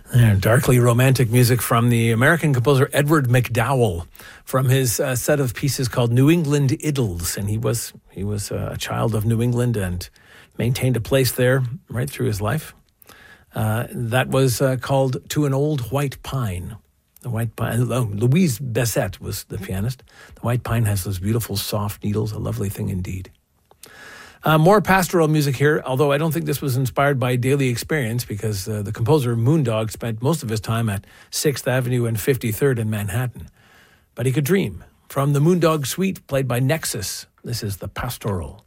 Darkly romantic music from the American composer Edward MacDowell from his set of pieces called New England Idylls. And he was a child of New England and maintained a place there right through his life. That was called To an Old White Pine. The white pine. Louise Bessette was the pianist. The white pine has those beautiful soft needles, a lovely thing indeed. More pastoral music here, although I don't think this was inspired by daily experience because the composer Moondog spent most of his time at 6th Avenue and 53rd in Manhattan. But he could dream. From the Moondog Suite, played by Nexus, this is the Pastoral.